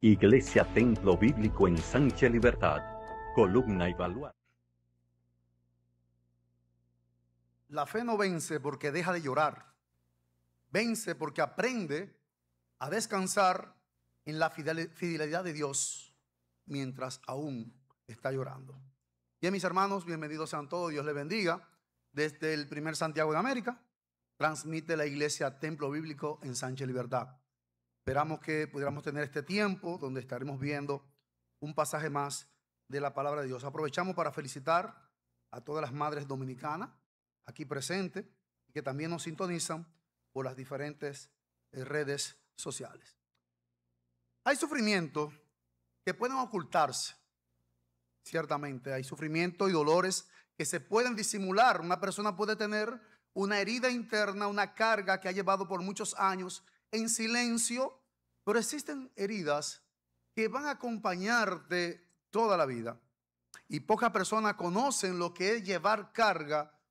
Iglesia Templo Bíblico Ensanche Libertad, columna y baluarte. La fe no vence porque deja de llorar. Vence porque aprende a descansar en la fidelidad de Dios mientras aún está llorando. Bien, mis hermanos, bienvenidos sean todos. Dios les bendiga. Desde el primer Santiago de América, transmite la Iglesia Templo Bíblico Ensanche Libertad. Esperamos que pudiéramos tener este tiempo donde estaremos viendo un pasaje más de la palabra de Dios. Aprovechamos para felicitar a todas las madres dominicanas aquí presentes y que también nos sintonizan por las diferentes redes sociales. Hay sufrimientos que pueden ocultarse, ciertamente. Hay sufrimiento y dolores que se pueden disimular. Una persona puede tener una herida interna, una carga que ha llevado por muchos años en silencio, pero existen heridas que van a acompañarte toda la vida. Y pocas personas conocen lo que es llevar carga